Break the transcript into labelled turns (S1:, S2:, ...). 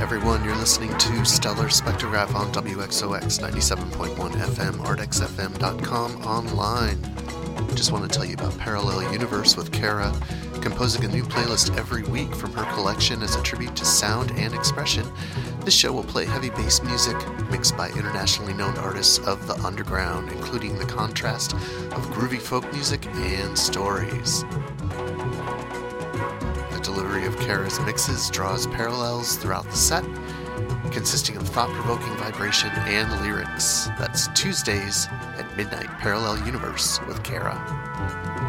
S1: everyone. You're listening to Stellar Spectrograph on WXOX 97.1 FM, artxfm.com online. Just want to tell you about Parallel Universe with Kara, composing a new playlist every week from her collection as a tribute to sound and expression. This show will play heavy bass music mixed by internationally known artists of the underground, including the contrast of groovy folk music and stories. The delivery of Kara's mixes draws parallels throughout the set, consisting of thought-provoking vibration and lyrics. That's Tuesdays at midnight, Parallel Universe with Kara.